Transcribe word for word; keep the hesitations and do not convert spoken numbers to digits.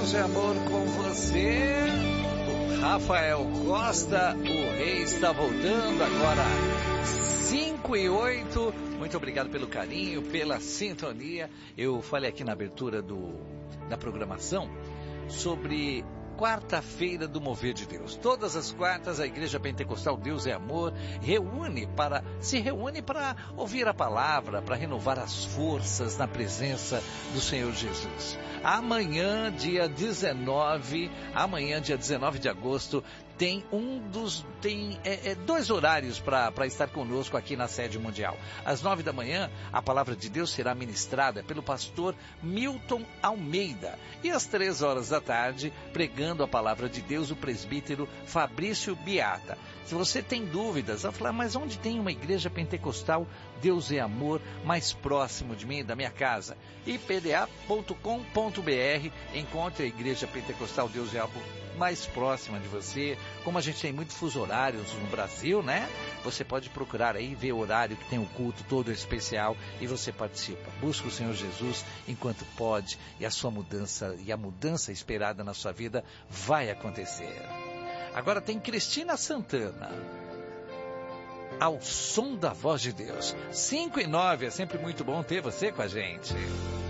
Deus é amor com você. O Rafael Costa, o rei está voltando agora, cinco e oito. Muito obrigado pelo carinho, pela sintonia. Eu falei aqui na abertura do, da programação sobre quarta-feira do Mover de Deus. Todas as quartas a Igreja Pentecostal Deus é Amor reúne para, se reúne para ouvir a palavra, para renovar as forças na presença do Senhor Jesus. Amanhã, dia dezenove, amanhã, dia dezenove de agosto, tem um dos, tem é, é, dois horários para estar conosco aqui na sede mundial. Às nove da manhã, a palavra de Deus será ministrada pelo pastor Milton Almeida. E às três horas da tarde, pregando a palavra de Deus, o presbítero Fabrício Biata. Se você tem dúvidas, vai falar, mas onde tem uma igreja pentecostal Deus é Amor mais próximo de mim, da minha casa? i p d a ponto com ponto b r, encontre a Igreja Pentecostal Deus é Amor mais próxima de você. Como a gente tem muitos fuso horários no Brasil, né? Você pode procurar aí, ver o horário que tem o culto todo especial e você participa. Busca o Senhor Jesus enquanto pode e a sua mudança, e a mudança esperada na sua vida vai acontecer. Agora tem Cristina Santana, Ao Som da Voz de Deus. cinco e nove, é sempre muito bom ter você com a gente.